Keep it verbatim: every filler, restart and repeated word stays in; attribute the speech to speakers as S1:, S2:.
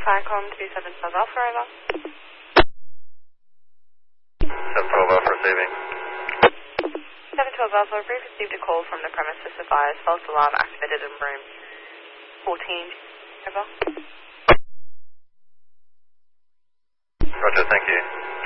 S1: Firecom two seven twelve Alpha, over.
S2: seven twelve Alpha receiving.
S1: seven twelve Alpha, we've received a call from the premises of fires. False alarm activated in room fourteen, over.
S2: Roger, thank you.